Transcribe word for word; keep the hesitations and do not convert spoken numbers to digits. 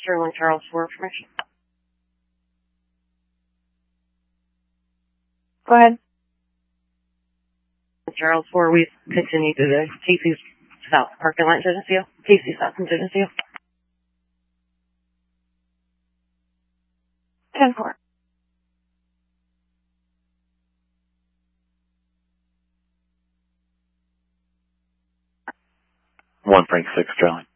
Sterling Charles for information. Go ahead. Charles four, we continue to the Casey's South parking lot in Geneseo. Casey's South in Geneseo. ten four. one Frank six, Charlie.